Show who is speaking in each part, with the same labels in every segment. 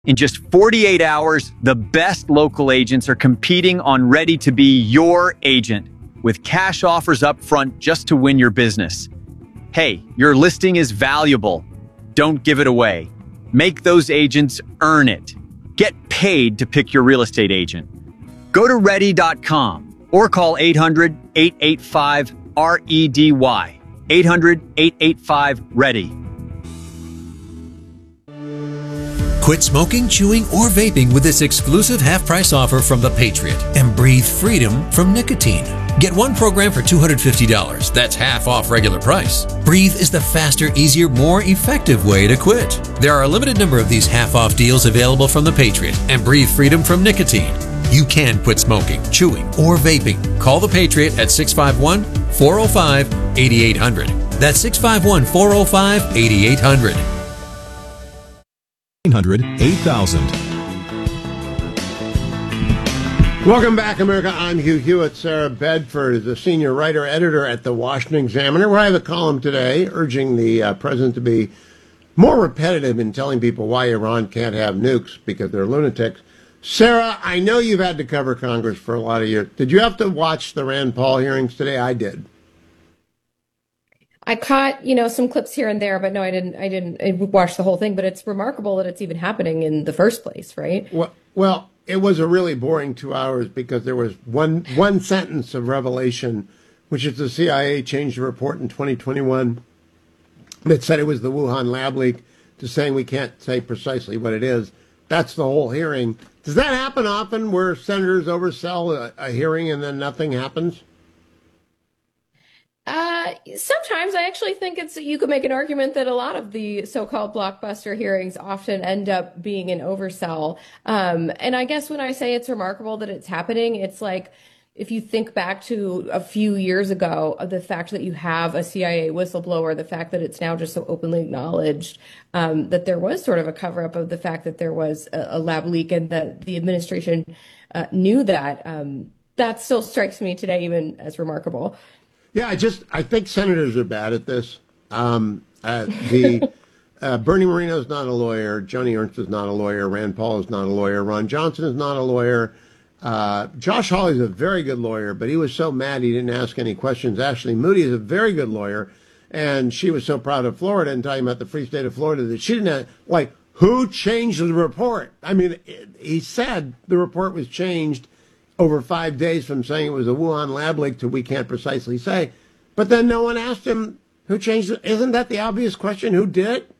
Speaker 1: In just 48 hours, the best local agents are competing on Ready to be your agent with cash offers up front just to win your business. Hey, your listing is valuable. Don't give it away. Make those agents earn it. Get paid to pick your real estate agent. Go to ready.com or call 800-885-REDY. 800-885-READY.
Speaker 2: Quit smoking, chewing, or vaping with this exclusive half-price offer from The Patriot and breathe freedom from nicotine. Get one program for $250. That's half off regular price. Breathe is the faster, easier, more effective way to quit. There are a limited number of these half-off deals available from The Patriot and breathe freedom from nicotine. You can quit smoking, chewing, or vaping. Call The Patriot at 651-405-8800. That's 651-405-8800.
Speaker 3: 800-8000.
Speaker 4: Welcome back, America. I'm Hugh Hewitt. Sarah Bedford is a senior writer-editor at the Washington Examiner, where I have a column today urging the president to be more repetitive in telling people why Iran can't have nukes because they're lunatics. Sarah, I know you've had to cover Congress for a lot of years. Did you have to watch the Rand Paul hearings today? I did.
Speaker 5: I caught, some clips here and there, but no, I didn't watch the whole thing, but it's remarkable that it's even happening in the first place, right?
Speaker 4: Well, it was a really boring 2 hours because there was one sentence of revelation, which is the CIA changed the report in 2021 that said it was the Wuhan lab leak to saying we can't say precisely what it is. That's the whole hearing. Does that happen often where senators oversell a hearing and then nothing happens?
Speaker 5: Sometimes I actually think you could make an argument that a lot of the so-called blockbuster hearings often end up being an oversell. And I guess when I say it's remarkable that it's happening, it's like, if you think back to a few years ago, the fact that you have a CIA whistleblower, the fact that it's now just so openly acknowledged that there was sort of a cover-up of the fact that there was a lab leak and that the administration knew that, that still strikes me today even as remarkable.
Speaker 4: Yeah, I think senators are bad at this. Bernie Moreno is not a lawyer. Joni Ernst is not a lawyer. Rand Paul is not a lawyer. Ron Johnson is not a lawyer. Josh Hawley is a very good lawyer, but he was so mad he didn't ask any questions. Ashley Moody is a very good lawyer, and she was so proud of Florida and talking about the free state of Florida that she didn't have, who changed the report? I mean, he said the report was changed over 5 days from saying it was a Wuhan lab leak to we can't precisely say. But then no one asked him who changed it. Isn't that the obvious question? Who did it?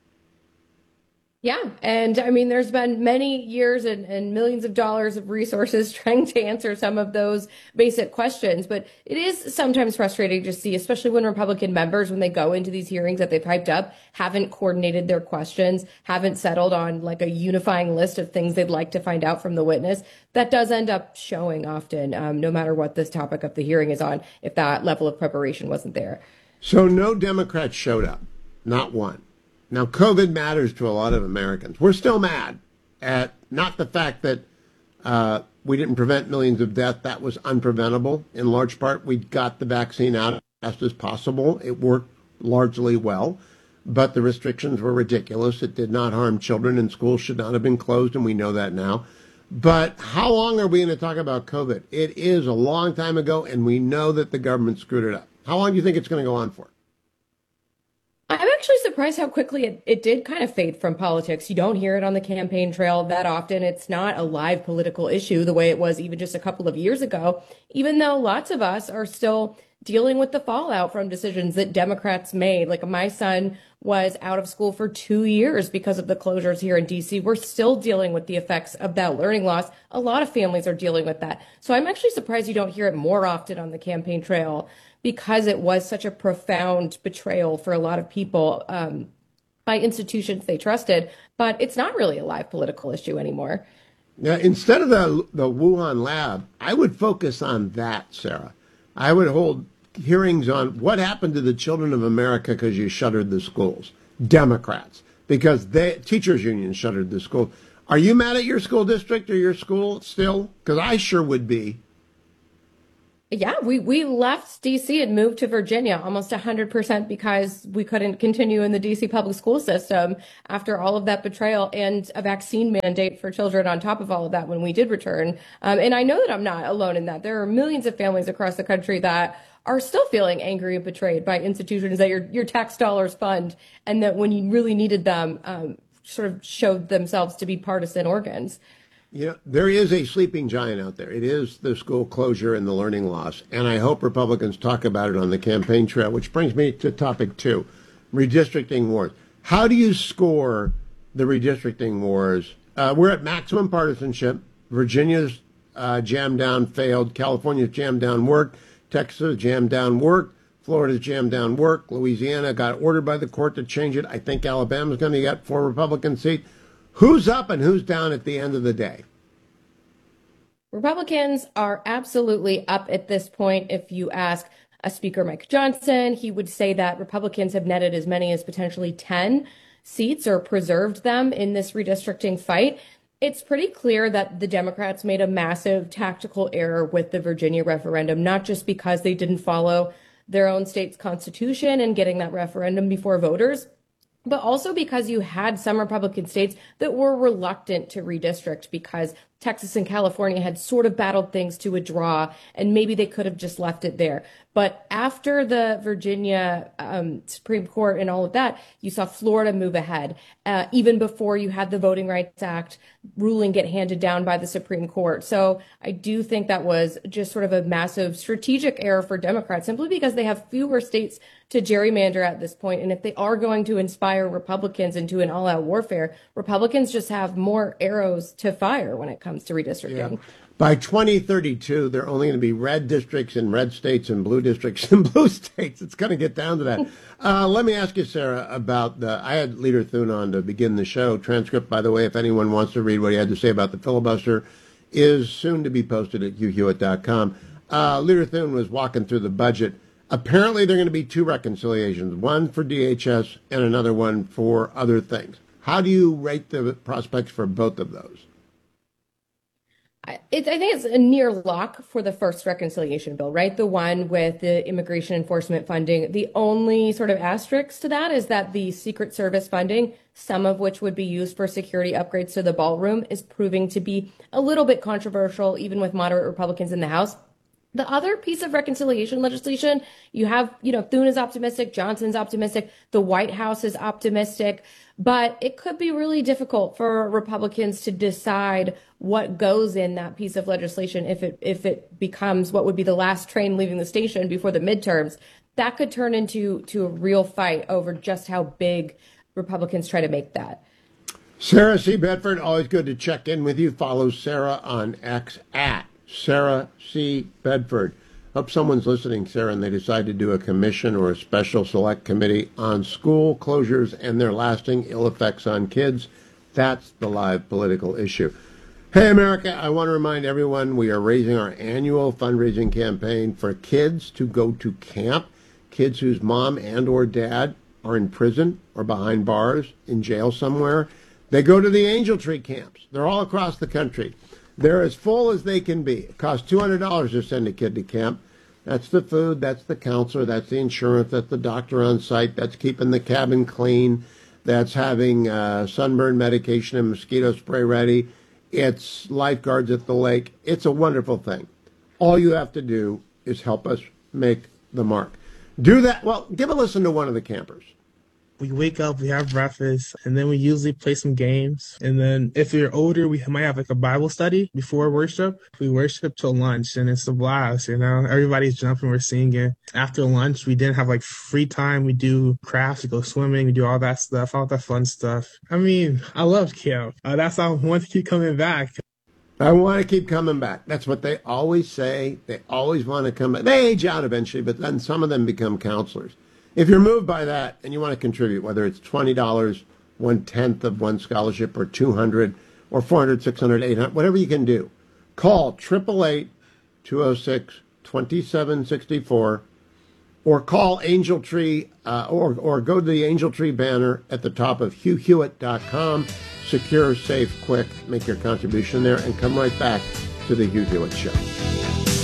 Speaker 5: Yeah. And I mean, there's been many years and millions of dollars of resources trying to answer some of those basic questions. But it is sometimes frustrating to see, especially when Republican members, when they go into these hearings that they've hyped up, haven't coordinated their questions, haven't settled on like a unifying list of things they'd like to find out from the witness. That does end up showing often, no matter what this topic of the hearing is on, if that level of preparation wasn't there.
Speaker 4: So no Democrats showed up, not one. Now, COVID matters to a lot of Americans. We're still mad at not the fact that we didn't prevent millions of deaths. That was unpreventable. In large part, we got the vaccine out as fast as possible. It worked largely well, but the restrictions were ridiculous. It did not harm children, and schools should not have been closed, and we know that now. But how long are we going to talk about COVID? It is a long time ago, and we know that the government screwed it up. How long do you think it's going to go on for?
Speaker 5: I'm actually surprised how quickly it did kind of fade from politics. You don't hear it on the campaign trail that often. It's not a live political issue the way it was even just a couple of years ago, even though lots of us are still dealing with the fallout from decisions that Democrats made. Like my son was out of school for 2 years because of the closures here in D.C. We're still dealing with the effects of that learning loss. A lot of families are dealing with that. So I'm actually surprised you don't hear it more often on the campaign trail, because it was such a profound betrayal for a lot of people by institutions they trusted. But it's not really a live political issue anymore.
Speaker 4: Now, instead of the Wuhan lab, I would focus on that, Sarah. I would hold hearings on what happened to the children of America because you shuttered the schools. Democrats, because teachers unions shuttered the school. Are you mad at your school district or your school still? Because I sure would be.
Speaker 5: Yeah, we left DC and moved to Virginia almost 100% because we couldn't continue in the DC public school system after all of that betrayal and a vaccine mandate for children on top of all of that when we did return. And I know that I'm not alone in that. There are millions of families across the country that are still feeling angry and betrayed by institutions that your tax dollars fund, and that when you really needed them, sort of showed themselves to be partisan organs.
Speaker 4: You know, there is a sleeping giant out there. It is the school closure and the learning loss. And I hope Republicans talk about it on the campaign trail, which brings me to topic 2, redistricting wars. How do you score the redistricting wars? We're at maximum partisanship. Virginia's jammed down, failed. California's jammed down, worked. Texas jammed down, worked. Florida's jammed down, worked. Louisiana got ordered by the court to change it. I think Alabama's going to get 4 Republican seats. Who's up and who's down at the end of the day?
Speaker 5: Republicans are absolutely up at this point. If you ask a Speaker Mike Johnson, he would say that Republicans have netted as many as potentially 10 seats or preserved them in this redistricting fight. It's pretty clear that the Democrats made a massive tactical error with the Virginia referendum, not just because they didn't follow their own state's constitution and getting that referendum before voters, but also because you had some Republican states that were reluctant to redistrict because Texas and California had sort of battled things to a draw, and maybe they could have just left it there. But after the Virginia Supreme Court and all of that, you saw Florida move ahead, even before you had the Voting Rights Act ruling get handed down by the Supreme Court. So I do think that was just sort of a massive strategic error for Democrats, simply because they have fewer states to gerrymander at this point. And if they are going to inspire Republicans into an all-out warfare, Republicans just have more arrows to fire when it comes to redistricting.
Speaker 4: Yeah. By 2032, there are only going to be red districts in red states and blue districts in blue states. It's going to get down to that. Let me ask you, Sarah, about I had Leader Thune on to begin the show. Transcript, by the way, if anyone wants to read what he had to say about the filibuster, is soon to be posted at hughhewitt.com. Leader Thune was walking through the budget. Apparently, there are going to be 2 reconciliations, one for DHS and another one for other things. How do you rate the prospects for both of those?
Speaker 5: I think it's a near lock for the first reconciliation bill, right? The one with the immigration enforcement funding. The only sort of asterisk to that is that the Secret Service funding, some of which would be used for security upgrades to the ballroom, is proving to be a little bit controversial, even with moderate Republicans in the House. The other piece of reconciliation legislation, you have, Thune is optimistic, Johnson's optimistic, the White House is optimistic, but it could be really difficult for Republicans to decide what goes in that piece of legislation if it becomes what would be the last train leaving the station before the midterms. That could turn into a real fight over just how big Republicans try to make that.
Speaker 4: Sarah C. Bedford, always good to check in with you. Follow Sarah on X at Sarah C. Bedford. Hope someone's listening, Sarah, and they decide to do a commission or a special select committee on school closures and their lasting ill effects on kids. That's the live political issue. Hey, America, I want to remind everyone we are raising our annual fundraising campaign for kids to go to camp, kids whose mom and or dad are in prison or behind bars, in jail somewhere. They go to the Angel Tree camps. They're all across the country. They're as full as they can be. It costs $200 to send a kid to camp. That's the food, that's the counselor, that's the insurance, that's the doctor on site, that's keeping the cabin clean, that's having sunburn medication and mosquito spray ready. It's lifeguards at the lake. It's a wonderful thing. All you have to do is help us make the mark. Do that. Well, give a listen to one of the campers.
Speaker 3: We wake up, we have breakfast, and then we usually play some games. And then if we're older, we might have like a Bible study before worship. We worship till lunch, and it's a blast, Everybody's jumping, we're singing. After lunch, we then have like free time. We do crafts, we go swimming, we do all that stuff, all that fun stuff. I love camp. That's how I want to keep coming back.
Speaker 4: I want to keep coming back. That's what they always say. They always want to come back. They age out eventually, but then some of them become counselors. If you're moved by that and you want to contribute, whether it's $20, 1/10 of one scholarship, or $200, or $400, $600, $800, whatever you can do, call 888-206-2764, or call Angel Tree, or go to the Angel Tree banner at the top of hughhewitt.com. Secure, safe, quick. Make your contribution there and come right back to the Hugh Hewitt Show.